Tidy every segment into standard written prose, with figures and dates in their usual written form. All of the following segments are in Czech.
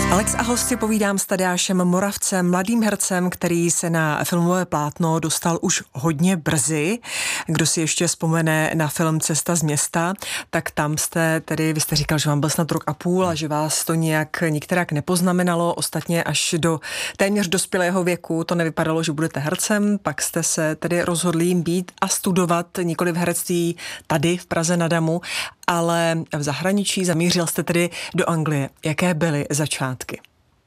Alex a host si povídám s Tadeášem Moravcem, mladým hercem, který se na filmové plátno dostal už hodně brzy. Kdo si ještě vzpomene na film Cesta z města, tak tam jste tedy, vy jste říkal, že vám byl snad rok a půl a že vás to nějak nikterak nepoznamenalo. Ostatně až do téměř dospělého věku to nevypadalo, že budete hercem, pak jste se tedy rozhodli jim být a studovat nikoli v herectví tady v Praze na Damu, ale v zahraničí. Zamířil jste tedy do Anglie. Jaké byly začátky?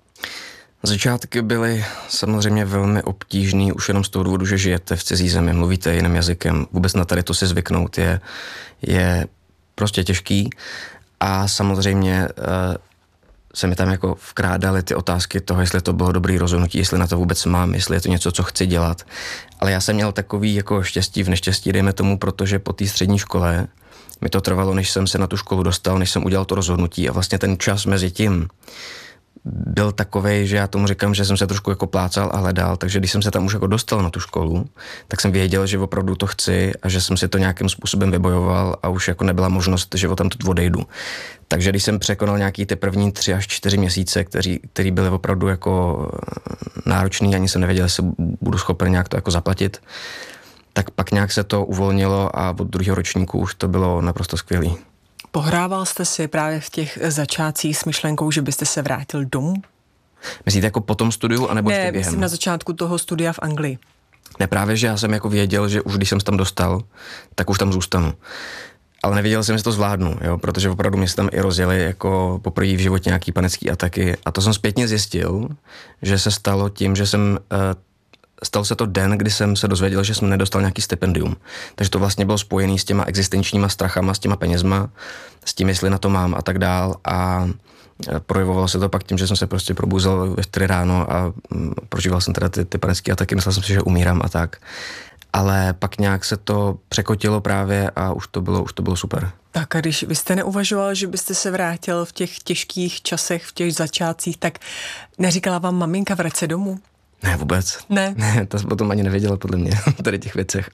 Začátky byly samozřejmě velmi obtížný, už jenom z toho důvodu, že žijete v cizí zemi, mluvíte jiným jazykem. Vůbec na tady to si zvyknout je prostě těžký. A samozřejmě se mi tam jako vkrádaly ty otázky toho, jestli to bylo dobrý rozhodnutí, jestli na to vůbec mám, jestli je to něco, co chci dělat. Ale já jsem měl takový jako štěstí v neštěstí, dejme tomu, protože po té střední škole mi to trvalo, než jsem se na tu školu dostal, než jsem udělal to rozhodnutí a vlastně ten čas mezi tím byl takovej, že já tomu říkám, že jsem se trošku jako plácal a hledal, takže když jsem se tam už jako dostal na tu školu, tak jsem věděl, že opravdu to chci a že jsem si to nějakým způsobem vybojoval a už jako nebyla možnost, že tam tu odejdu. Takže když jsem překonal nějaký ty první 3 až 4 měsíce, který byly opravdu jako náročný, ani jsem nevěděl, jestli budu schopen nějak to jako zaplatit, tak pak nějak se to uvolnilo a od druhého ročníku už to bylo naprosto skvělý. Pohrával jste si právě v těch začátcích s myšlenkou, že byste se vrátil domů? Myslíte jako po tom studiu, anebo ještě během? Ne, myslím na začátku toho studia v Anglii. Ne, právě, že já jsem jako věděl, že už když jsem se tam dostal, tak už tam zůstanu. Ale nevěděl jsem, že to zvládnu, jo, protože opravdu mě se tam i rozjeli jako poprvé v životě nějaký panický ataky. A to jsem zpětně zjistil, že se stalo tím, že stal se to den, kdy jsem se dozvěděl, že jsem nedostal nějaký stipendium. Takže to vlastně bylo spojené s těma existenčníma strachama, s těma penězma, s tím, jestli na to mám a tak dál. A projevovalo se to pak tím, že jsem se prostě probuzel ve 4 ráno a prožíval jsem teda ty panické ataky, myslel jsem si, že umírám a tak. Ale pak nějak se to překotilo právě a už to bylo super. Tak a když vy jste neuvažoval, že byste se vrátil v těch těžkých časech, v těch začátcích, tak neříkala vám maminka vrať se domů? Ne, vůbec. Ne, ta potom ani nevěděla podle mě tady těch věcech,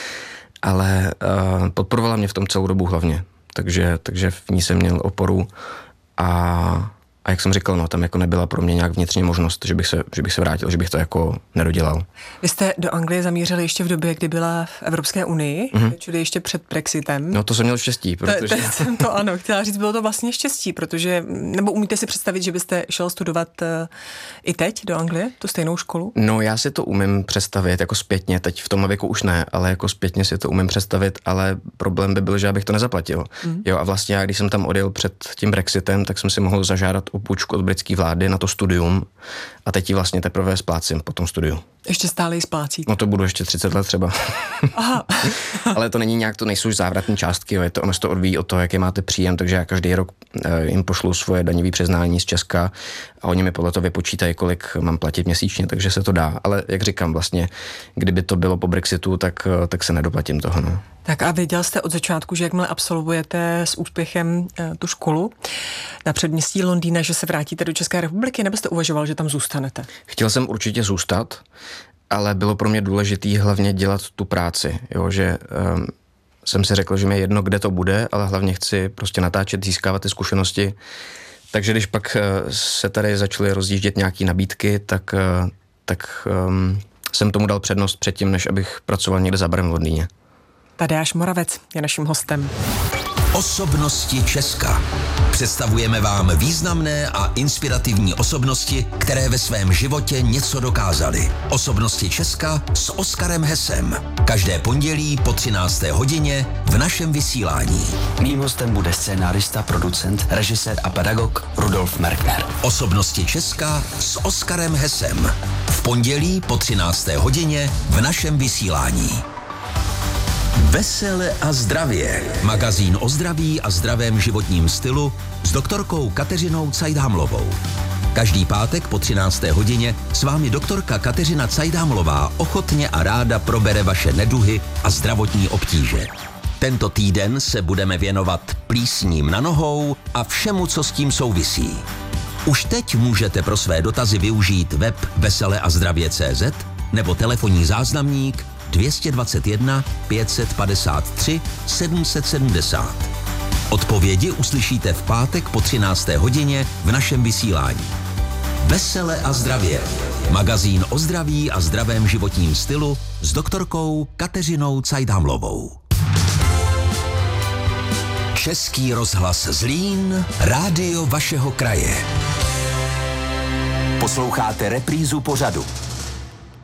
ale podporovala mě v tom celou dobu hlavně. Takže v ní jsem měl oporu a jak jsem říkal, no, tam jako nebyla pro mě nějak vnitřní možnost, že bych se vrátil, že bych to jako nedodělal. Vy jste do Anglie zamířili ještě v době, kdy byla v Evropské unii, čili ještě před Brexitem. No to jsem měl štěstí, protože... To ano, chtěla říct, bylo to vlastně štěstí, protože, nebo umíte si představit, že byste šel studovat i teď do Anglie, tu stejnou školu? No já si to umím představit, jako zpětně, teď v tom věku už ne, ale jako zpětně si to umím představit, ale problém by byl, že abych to nezaplatil. Jo, a vlastně já, když jsem tam odjel před tím Brexitem, tak jsem si mohl zažádat o půjčku od britské vlády na to studium a teď ji vlastně teprve splácím po tom studiu. Ještě stále ji splácíte? No to budu ještě 30 let třeba. Aha. Ale to není nějak, to nejsou už závratné částky, jo, ono se to odvíjí od toho, jaký máte příjem, takže já každý rok jim pošlu svoje daňové přiznání z Česka a oni mi podle toho vypočítají, kolik mám platit měsíčně, takže se to dá. Ale jak říkám, vlastně, kdyby to bylo po Brexitu, tak se nedoplatím toho. No. Tak a věděl jste od začátku, že jakmile absolvujete s úspěchem tu školu na předměstí Londýna, že se vrátíte do České republiky, nebo jste uvažoval, že tam zůstanete? Chtěl jsem určitě zůstat, ale bylo pro mě důležitý hlavně dělat tu práci, jo, že jsem si řekl, že mi je jedno, kde to bude, ale hlavně chci prostě natáčet, získávat ty zkušenosti. Takže když pak se tady začaly rozjíždět nějaké nabídky, tak jsem tomu dal přednost předtím, než abych pracoval někde za barem v Londýně. Tadeáš Moravec je naším hostem. Osobnosti Česka. Představujeme vám významné a inspirativní osobnosti, které ve svém životě něco dokázaly. Osobnosti Česka s Oskarem Hesem. Každé pondělí po 13. hodině v našem vysílání. Mým hostem bude scénárista, producent, režisér a pedagog Rudolf Merkner. Osobnosti Česka s Oskarem Hesem. V pondělí po 13. hodině v našem vysílání. Vesele a zdravě. Magazín o zdraví a zdravém životním stylu s doktorkou Kateřinou Cajdhamlovou. Každý pátek po 13. hodině s vámi doktorka Kateřina Cajdhamlová ochotně a ráda probere vaše neduhy a zdravotní obtíže. Tento týden se budeme věnovat plísním na nohou a všemu, co s tím souvisí. Už teď můžete pro své dotazy využít web veseleazdravě.cz nebo telefonní záznamník 221 553 770. Odpovědi uslyšíte v pátek po 13. hodině v našem vysílání. Vesele a zdravě. Magazín o zdraví a zdravém životním stylu s doktorkou Kateřinou Cajdhamlovou. Český rozhlas Zlín, rádio vašeho kraje. Posloucháte reprízu pořadu.